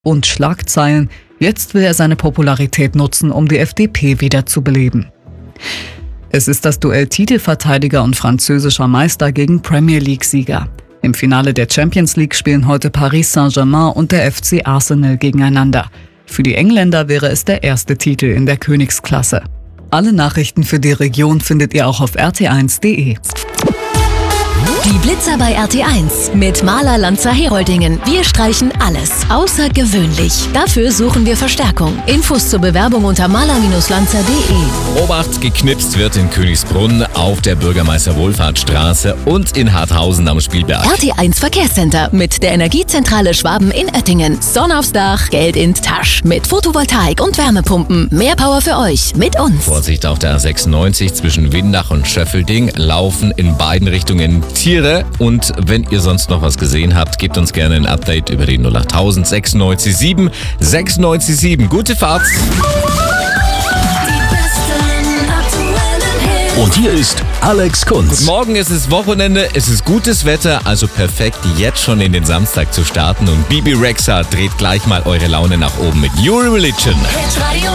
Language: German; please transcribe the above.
Und Schlagzeilen: Jetzt will er seine Popularität nutzen, um die FDP wieder zu beleben. Es ist das Duell Titelverteidiger und französischer Meister gegen Premier League-Sieger. Im Finale der Champions League spielen heute Paris Saint-Germain und der FC Arsenal gegeneinander. Für die Engländer wäre es der erste Titel in der Königsklasse. Alle Nachrichten für die Region findet ihr auch auf rt1.de. Die Blitzer bei RT1 mit Maler Lanzer Heroldingen. Wir streichen alles außergewöhnlich. Dafür suchen wir Verstärkung. Infos zur Bewerbung unter maler-lanzer.de. Obacht, geknipst wird in Königsbrunn, auf der Bürgermeister-Wohlfahrtsstraße und in Harthausen am Spielberg. RT1 Verkehrscenter mit der Energiezentrale Schwaben in Oettingen. Sonne aufs Dach, Geld in Tasch. Mit Photovoltaik und Wärmepumpen. Mehr Power für euch mit uns. Vorsicht auf der A96 zwischen Windach und Schöffelding. Laufen in beiden Richtungen Tiere. Und wenn ihr sonst noch was gesehen habt, gebt uns gerne ein Update über die 08000 697 697. Gute Fahrt! Und hier ist Alex Kunz. Morgen ist es Wochenende, es ist gutes Wetter, also perfekt jetzt schon in den Samstag zu starten. Und Bibi Rexha dreht gleich mal eure Laune nach oben mit Your Religion.